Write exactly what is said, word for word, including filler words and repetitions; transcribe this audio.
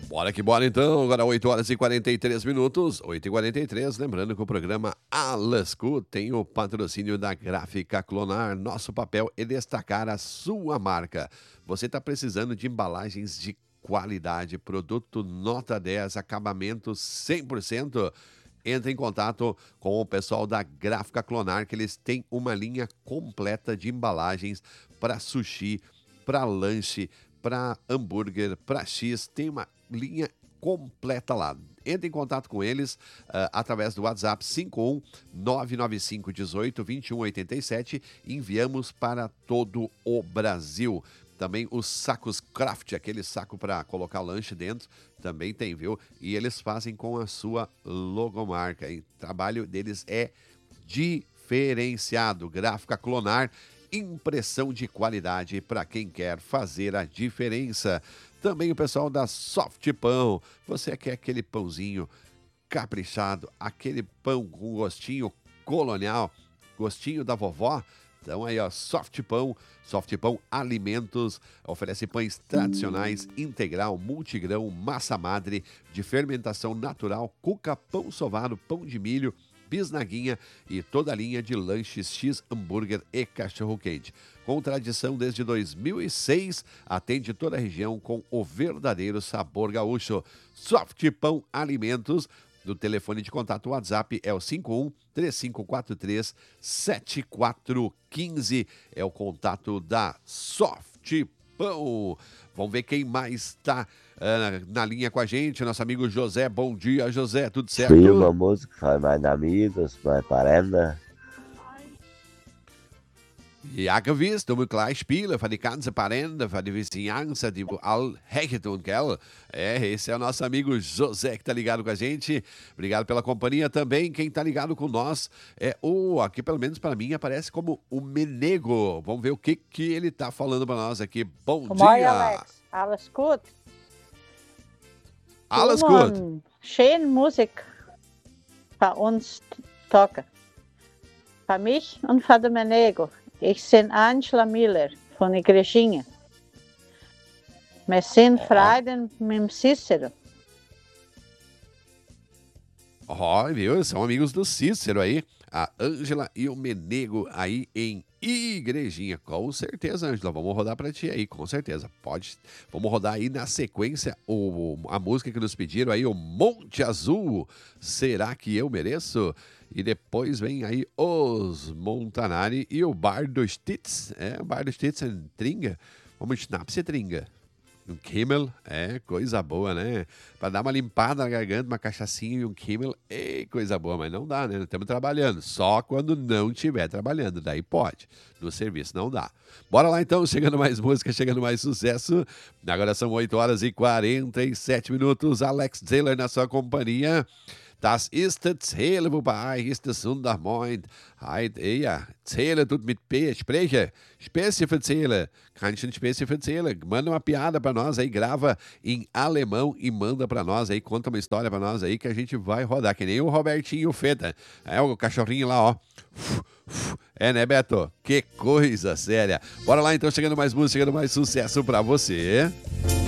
Bora que bora então, agora oito horas e quarenta e três minutos, oito e quarenta e três, lembrando que o programa Alasco tem o patrocínio da Gráfica Clonar. Nosso papel é destacar a sua marca. Você está precisando de embalagens de qualidade, produto nota dez, acabamento cem por cento? Entre em contato com o pessoal da Gráfica Clonar, que eles têm uma linha completa de embalagens para sushi, para lanche, para hambúrguer, para X, tem uma linha completa lá. Entre em contato com eles uh, através do WhatsApp cinco um nove nove cinco um oito dois um oito sete. Enviamos para todo o Brasil. Também os sacos Craft, aquele saco para colocar lanche dentro, também tem, viu? E eles fazem com a sua logomarca. O trabalho deles é diferenciado. Gráfica Clonar, impressão de qualidade para quem quer fazer a diferença. Também o pessoal da Soft Pão. Você quer aquele pãozinho caprichado, aquele pão com gostinho colonial, gostinho da vovó? Então aí, ó, Soft Pão, Soft Pão Alimentos, oferece pães tradicionais, integral, multigrão, massa madre, de fermentação natural, cuca, pão sovado, pão de milho, bisnaguinha e toda a linha de lanches X, hambúrguer e cachorro-quente. Com tradição desde dois mil e seis, atende toda a região com o verdadeiro sabor gaúcho. Soft Pão Alimentos, do telefone de contato WhatsApp é o cinco um três cinco quatro três sete quatro um cinco, é o contato da Soft Pão. Vamos ver quem mais está uh, na linha com a gente, nosso amigo José. Bom dia, José, tudo certo? Sim, uma música para mais amigos, mais parenda. Ja, gewiss, du musst gleich spielen für die ganze Parente, für die vizinhança, de all Hecton, gell? É, esse é o nosso amigo José que tá ligado com a gente. Obrigado pela companhia também. Quem tá ligado com nós é o, aqui pelo menos para mim, aparece como o Menego. Vamos ver o que que ele tá falando para nós aqui. Bom Kom dia! hoi, Alex. Alles gut? Alles Du gut! man schöne Musik für uns toca. Für mich und für den Menego. Ich bin Angela Miller von Igrejinha. Wir sind Freuden mit dem Cícero. Ó, oh, viu? São amigos do Cícero aí. A Ângela e o Menego aí em Igrejinha. Com certeza, Ângela. Vamos rodar pra ti aí, com certeza. Pode. Vamos rodar aí na sequência o, a música que nos pediram aí, o Monte Azul. Será que eu mereço? E depois vem aí os Montanari e o Bar dos Tits. É, o Bar dos Tits em Tringa. Vamos Schnaps e Tringa. Um Kimmel, é coisa boa, né? Para dar uma limpada na garganta, uma cachaçinha e um Kimmel, é coisa boa, mas não dá, né? Não estamos trabalhando. Só quando não estiver trabalhando, daí pode. No serviço não dá. Bora lá então, chegando mais música, chegando mais sucesso. Agora são oito horas e quarenta e sete minutos. Alex Zeller na sua companhia. Das ist das Zähle, wobei ist das Sonntagmorgen. Heute eher Zähle tut mit P, spreche, Späße erzähle. Kannst du ein Späße erzählen? Manda uma piada pra nós aí, grava em alemão e manda pra nós aí, conta uma história pra nós aí que a gente vai rodar, que nem o Robertinho Feta. É o cachorrinho lá, ó. É, né, Beto? Que coisa séria. Bora lá então, chegando mais música, chegando mais sucesso pra você.